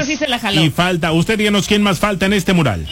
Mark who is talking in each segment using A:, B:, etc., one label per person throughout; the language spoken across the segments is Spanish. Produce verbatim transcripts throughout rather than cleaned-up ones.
A: esa sí se la jaló.
B: Y falta, usted díganos quién más falta en este mural.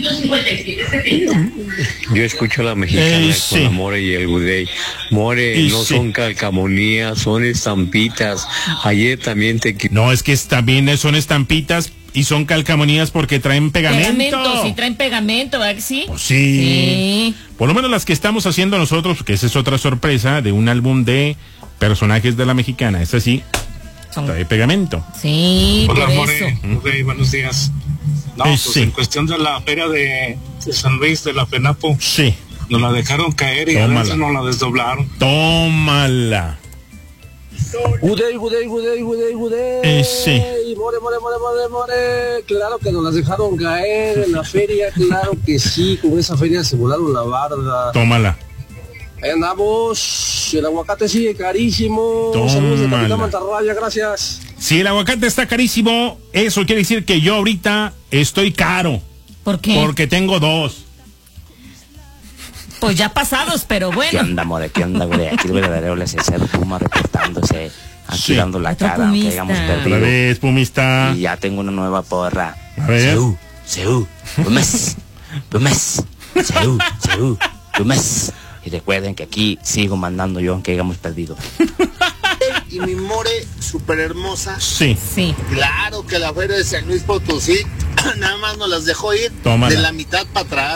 C: Yo escucho a la mexicana
B: Eh,
C: con
B: sí.
C: la More y el Gudey. More,
B: Y
C: no
B: sí.
C: son calcamonías, son estampitas. Ayer también te...
B: No, es que también son estampitas y son calcamonías porque traen pegamento.
A: Pegamento, sí traen pegamento, ¿verdad que sí?
B: Pues sí.
A: Sí.
B: Por lo menos las que estamos haciendo nosotros, porque esa es otra sorpresa de un álbum de personajes de la mexicana. Esa sí,
A: Son-
B: trae pegamento.
A: Sí,
D: Hola,
A: por
D: More.
A: eso.
D: Ok, buenos días. No,
B: Eh,
D: pues
B: sí.
D: en cuestión de la feria de, de San Luis, de la FENAPO,
B: Sí.
D: nos la dejaron caer y
B: Tómala.
D: adentro nos la desdoblaron.
B: Tómala.
E: Gudey, Gudey, Gudey, Gudey, Gudey.
B: Eh, sí.
E: More, more, more, more, more. Claro que nos las dejaron caer en la feria, claro que sí. Con esa feria se volaron la barda.
B: Tómala.
E: Ahí andamos. El aguacate sigue carísimo.
B: Tómala.
E: Saludos de Capitán Mantarraya, gracias.
B: Si el aguacate está carísimo, eso quiere decir que yo ahorita estoy caro.
A: ¿Por qué?
B: Porque tengo dos.
A: Pues ya pasados, pero
F: ¿Qué
A: bueno.
F: onda, more? ¿Qué onda, güey? Aquí el verdadero Cero Puma reportándose, aquí
B: Sí.
F: dando la
A: Otro
F: cara, aunque
A: pumista.
F: hayamos
B: Otra
F: perdido.
B: vez, Pumista.
F: Y ya tengo una nueva porra.
B: A ver.
F: Seú, Seú, Pumes, Pumes, Seú, Seú, Pumes. Y recuerden que aquí sigo mandando yo, aunque hayamos perdido.
G: Y mi More, súper hermosa.
B: Sí.
A: Sí.
G: Claro que la feria de San Luis Potosí nada más nos las dejó ir
B: Tómala.
G: de la mitad para atrás.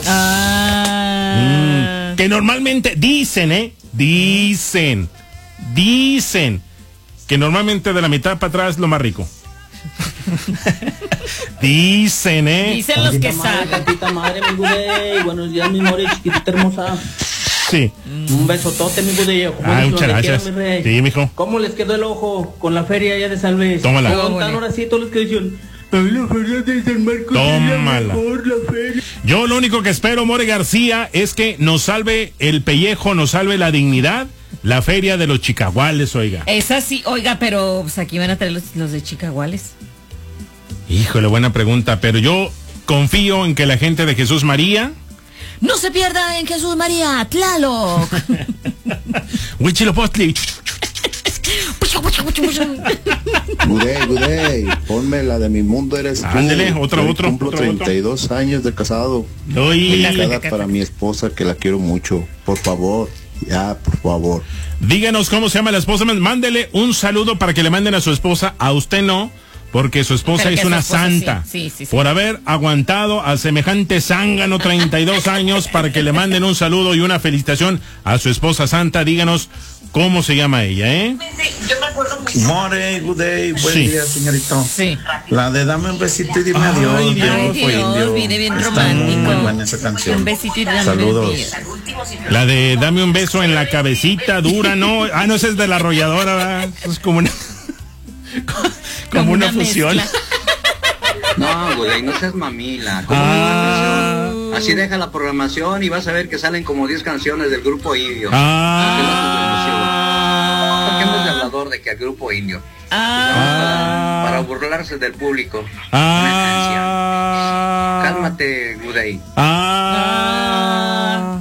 A: Ah.
B: Mm, que normalmente dicen, ¿eh? Dicen. Dicen. Que normalmente de la mitad para atrás lo más rico. Dicen, ¿eh?
A: Dicen los que saben.
H: Tantita madre, mi Gudey. Buenos días, mi More, chiquitita hermosa.
B: Sí.
H: Un besotote, mi Gudey.
B: Ah, muchas gracias. Sí, mijo.
H: ¿Cómo les quedó el ojo con la feria allá de San Luis?
B: Tómala.
H: Preguntan ahora sí todos los que dicen, ay, la feria de San Marcos
B: Tómala.
H: es la mejor, la feria.
B: Yo lo único que espero, More García, es que nos salve el pellejo, nos salve la dignidad, la feria de los chicahuales, oiga.
A: Esa sí, oiga, pero pues aquí van a traer los, los de Chicahuales.
B: Híjole, buena pregunta, pero yo confío en que la gente de Jesús María...
A: No se pierda en Jesús María, Tlaloc.
B: Huichilopostli.
I: Gudey, Gudey, ponme la de Mi Mundo Eres Tú.
B: Ándele, otro,
I: Hoy
B: otro,
I: cumplo
B: otro,
I: treinta y dos años de casado.
B: Uy.
I: Dedicada para mi esposa que la quiero mucho. Por favor, ya, por favor.
B: Díganos cómo se llama la esposa. Mándele un saludo para que le manden a su esposa. A usted no, porque su esposa
A: Pero que
B: es
A: su
B: una
A: esposa
B: santa.
A: sí, sí, sí, sí.
B: Por haber aguantado a semejante zángano treinta y dos años para que le manden un saludo y una felicitación a su esposa santa. Díganos cómo se llama ella, ¿eh?
J: More, good day, buen
B: Sí.
J: día, señorito.
A: Sí.
J: La de dame un besito y dime
B: Ay,
J: adiós.
B: Dios.
A: Ay,
J: Dios, fue
A: Dios,
J: indio.
A: viene bien
J: Está
A: romántico.
J: muy buena esa canción.
A: Un besito y dame
J: Saludos.
A: Dios.
B: La de dame un beso en la cabecita dura, ¿no? Ah, no, esa es de la arrolladora, ¿verdad? Es como una... como,
A: Como
B: una,
A: una
B: fusión.
A: mezcla.
K: No, güey, no seas mamila.
B: Ah.
K: Así deja la programación y vas a ver que salen como diez canciones del grupo indio.
B: Ah.
K: ¿Por qué andas de hablador de que al grupo indio?
A: Ah.
K: Para, para burlarse del público.
B: Ah.
K: Cálmate, Gudey.
B: Ah.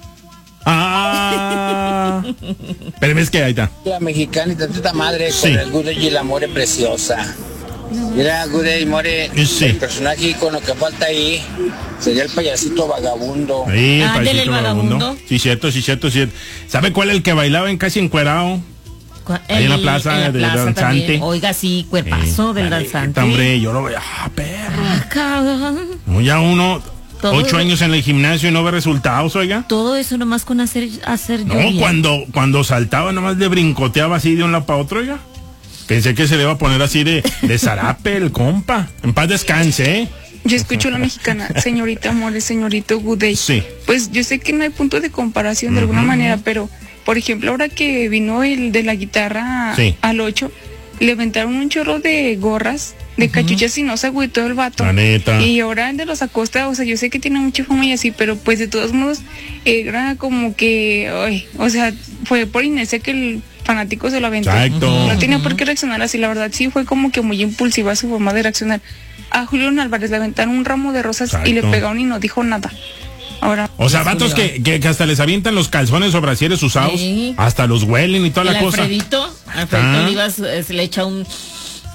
B: Ah. Pero es que ahí está.
E: La mexicana y tantita madre
B: Sí.
E: con el Gudey y la More preciosa. Mira, Gudey, More,
B: Sí.
E: el personaje con lo que falta ahí sería el payasito vagabundo.
B: Sí, el
A: Ándele,
B: paisito
A: el vagabundo.
B: Sí, cierto, sí, cierto, cierto. ¿Sabe cuál es el que bailaba en casi encuerado? Ahí en la plaza
A: en la
B: del
A: plaza
B: danzante.
A: también. Oiga, sí, cuerpazo del
B: Dale,
A: danzante.
B: Hombre, yo lo veo. Ah, perro.
A: Ah, cabrón.
B: No, ya uno,
A: Todo
B: ocho
A: eso-
B: años en el gimnasio y no ve resultados, oiga.
A: Todo eso nomás con hacer, hacer
B: No,
A: lluvia.
B: cuando, cuando saltaba nomás le brincoteaba así de un lado para otro, oiga. Pensé que se le iba a poner así de, de zarape el compa. En paz descanse, ¿eh?
L: Yo escucho a la mexicana, señorita More, señorito Gudey.
B: Sí.
L: Pues yo sé que no hay punto de comparación de alguna
B: Ujú.
L: manera, pero por ejemplo, ahora que vino el de la guitarra
B: Sí.
L: al ocho, le aventaron un chorro de gorras, de cachuchas y no se agüitó el vato.
B: La neta.
L: Y ahora el de los Acosta, o sea, yo sé que tiene mucha fama y así, pero pues de todos modos era como que, ay, o sea, fue por inercia que el fanático se lo aventó.
B: Exacto.
L: No tenía por qué reaccionar así, la verdad sí fue como que muy impulsiva su forma de reaccionar. A Julián Álvarez le aventaron un ramo de rosas y le
B: Exacto.
L: pegaron y no dijo nada. Ahora,
B: O sea, vatos que, que, que hasta les avientan los calzones o brasieres usados,
A: Sí.
B: hasta los huelen y toda
A: El
B: la cosa.
A: Alfredito, Alfredito
B: Ah.
A: Olivas eh, se le echa un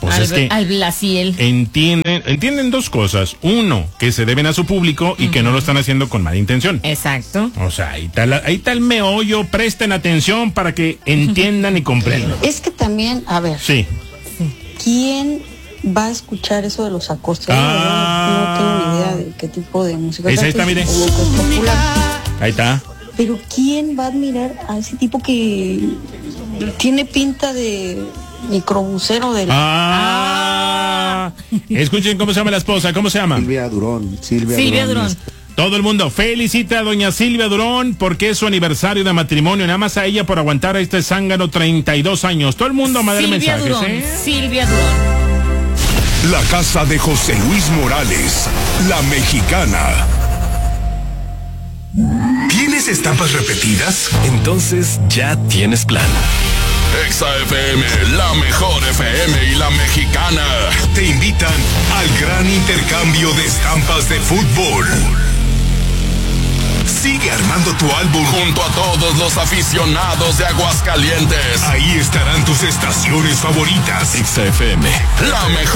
B: Pues
A: al,
B: es que
A: al Blasiel.
B: entienden, entienden dos cosas. Uno, que se deben a su público y uh-huh. que no lo están haciendo con mala intención.
A: Exacto.
B: O sea, ahí está, la, ahí está el meollo. Presten atención para que entiendan y comprendan.
M: Es que también, a ver.
B: Sí.
M: ¿Quién va a escuchar eso de los acostados?
B: Ah,
M: no tengo ni idea de qué tipo de música.
B: Esa está, mire. Ahí está.
M: Pero ¿quién va a admirar a ese tipo que tiene pinta de microbusero del...
B: Ah, ah. Escuchen cómo se llama la esposa, ¿cómo se llama?
I: Silvia Durón. Silvia,
A: Silvia Durón.
I: Durón.
B: Todo el mundo felicita a doña Silvia Durón porque es su aniversario de matrimonio. Nada más a ella por aguantar a este zángano treinta y dos años. Todo el mundo a mandar
A: Silvia
B: mensajes,
A: Durón,
B: ¿eh?
A: Silvia Durón.
N: La casa de José Luis Morales, La Mexicana. ¿Tienes estampas repetidas? Entonces ya tienes plan. Exa F M, la mejor F M y La Mexicana te invitan al gran intercambio de estampas de fútbol. Sigue armando tu álbum junto a todos los aficionados de Aguascalientes. Ahí estarán tus estaciones favoritas. Exa F M, la mejor.